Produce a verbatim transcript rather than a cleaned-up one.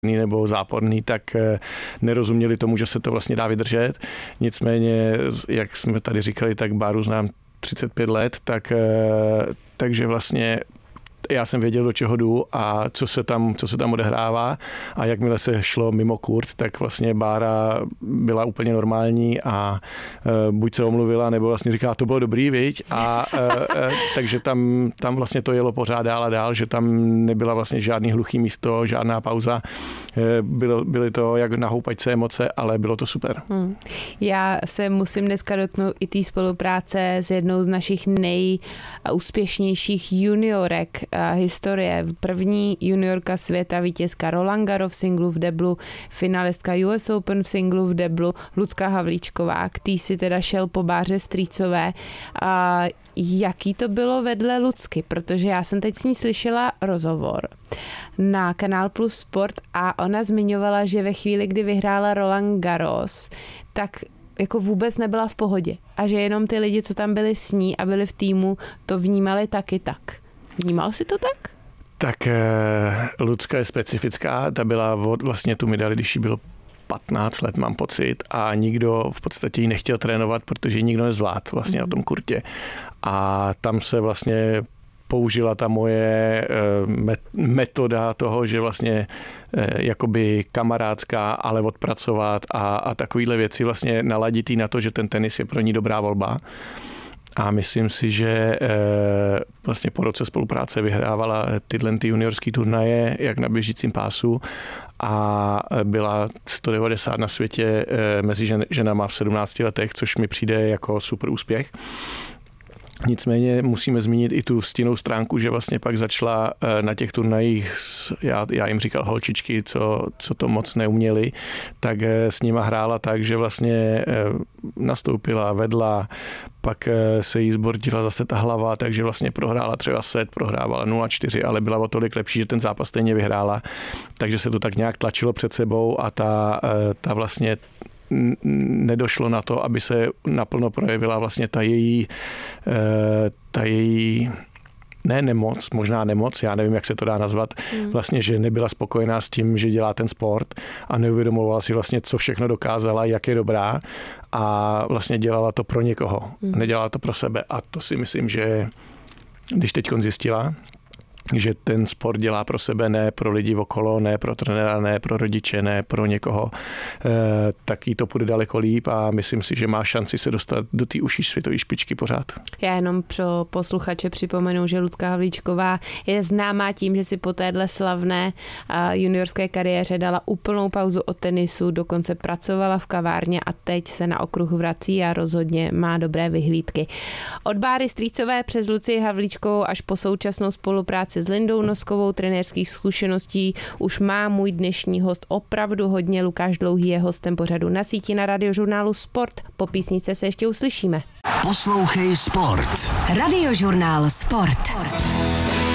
nebo záporný, tak nerozuměli tomu, že se to vlastně dá vydržet. Nicméně, jak jsme tady říkali, tak Báru znám třicet pět let, tak, takže vlastně já jsem věděl, do čeho jdu a co se tam, co se tam odehrává, a jakmile se šlo mimo kurt, tak vlastně Bára byla úplně normální a e, buď se omluvila, nebo vlastně říká, to bylo dobrý, viď? A e, e, takže tam, tam vlastně to jelo pořád dál a dál, že tam nebyla vlastně žádný hluchý místo, žádná pauza. E, bylo, byly to jak na houpačce emoce, ale bylo to super. Hmm. Já se musím dneska dotknout i té spolupráce s jednou z našich nejúspěšnějších juniorek historie. První juniorka světa, vítězka Roland Garros v singlu v deblu, finalistka U S Open v singlu v deblu, Lucka Havlíčková, k tý si teda šel po Báře Strýcové. A jaký to bylo vedle Lucky? Protože já jsem teď s ní slyšela rozhovor na Kanál Plus Sport a ona zmiňovala, že ve chvíli, kdy vyhrála Roland Garros, tak jako vůbec nebyla v pohodě a že jenom ty lidi, co tam byli s ní a byli v týmu, to vnímali taky tak. Vnímal jsi to tak? Tak eh, Lucka je specifická, ta byla od vlastně tu medaili, když jí bylo patnáct let, mám pocit, a nikdo v podstatě ji nechtěl trénovat, protože ji nikdo nezvládl vlastně mm. na tom kurtě. A tam se vlastně použila ta moje metoda toho, že vlastně jakoby kamarádská, ale odpracovat a, a takovýhle věci vlastně naladit jí na to, že ten tenis je pro ní dobrá volba. A myslím si, že vlastně po roce spolupráce vyhrávala tyhle ty juniorský turnaje, jak na běžícím pásu, a byla sto devadesát na světě mezi ženama v sedmnácti letech, což mi přijde jako super úspěch. Nicméně musíme zmínit i tu stinnou stránku, že vlastně pak začala na těch turnajích, já, já jim říkal holčičky, co, co to moc neuměli, tak s nima hrála tak, že vlastně nastoupila, vedla, pak se jí zbordila zase ta hlava, takže vlastně prohrála třeba set, prohrávala nula čtyři, ale byla o tolik lepší, že ten zápas stejně vyhrála, takže se to tak nějak tlačilo před sebou a ta, ta vlastně nedošlo na to, aby se naplno projevila vlastně ta její, ta její ne nemoc, možná nemoc, já nevím, jak se to dá nazvat, mm. vlastně, že nebyla spokojená s tím, že dělá ten sport a neuvědomovala si vlastně, co všechno dokázala, jak je dobrá, a vlastně dělala to pro někoho, mm. nedělala to pro sebe, a to si myslím, že když teďkon zjistila, že ten sport dělá pro sebe, ne pro lidi okolo, ne pro trenéra, ne pro rodiče, ne pro někoho, tak jí to půjde daleko líp a myslím si, že má šanci se dostat do té užší světové špičky pořád. Já jenom pro posluchače připomenu, že Lucka Havlíčková je známá tím, že si po téhle slavné juniorské kariéře dala úplnou pauzu od tenisu, dokonce pracovala v kavárně a teď se na okruh vrací a rozhodně má dobré vyhlídky. Od Báry Strýcové přes Lucii Havlíčkovou až po současnou spolupráci s Lindou Noskovou, trenérských zkušeností už má můj dnešní host opravdu hodně. Lukáš Dlouhý je hostem pořadu Na síti na Radiožurnálu Sport. Po písničce se ještě uslyšíme. Poslouchej Sport. Radiožurnál Sport.